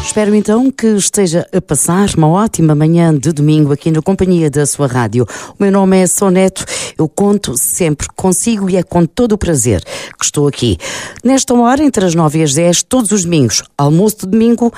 Espero então que esteja a passar uma ótima manhã de domingo aqui na companhia da sua rádio. O meu nome é Soneto, eu conto sempre consigo e é com todo o prazer que estou aqui. Nesta hora, entre as 9 e as 10, todos os domingos, almoço de domingo,